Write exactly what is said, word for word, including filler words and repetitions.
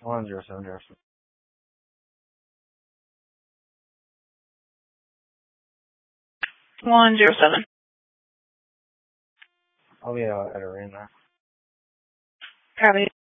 One zero seven zero seven. One zero seven. I'll be uh, at arena. Copy.